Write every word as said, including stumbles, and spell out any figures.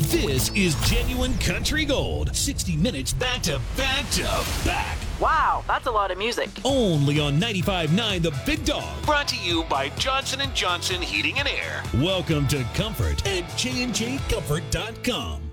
This is genuine country gold. sixty minutes back to back to back. Wow, that's a lot of music. Only on ninety-five point nine The Big Dog. Brought to you by Johnson and Johnson Heating and Air. Welcome to Comfort at J and J Comfort dot com.